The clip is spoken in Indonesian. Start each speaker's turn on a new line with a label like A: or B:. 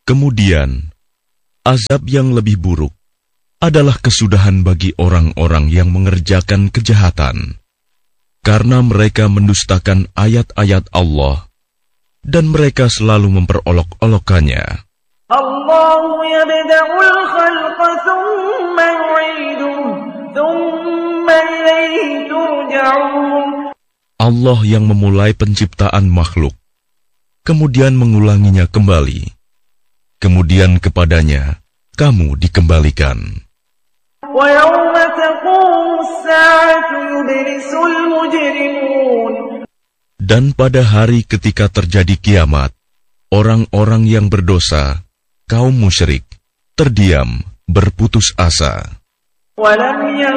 A: Kemudian, azab yang lebih buruk adalah kesudahan bagi orang-orang yang mengerjakan kejahatan, karena mereka mendustakan ayat-ayat Allah, dan mereka selalu memperolok-olokkannya.
B: Allahu yabda'ul khalqa thumma yu'iduhu, thumma ilayhi turja'un.
A: Allah yang memulai penciptaan makhluk, kemudian mengulanginya kembali, kemudian kepadanya kamu dikembalikan. Dan pada hari ketika terjadi kiamat, orang-orang yang berdosa, kaum musyrik, terdiam, berputus asa.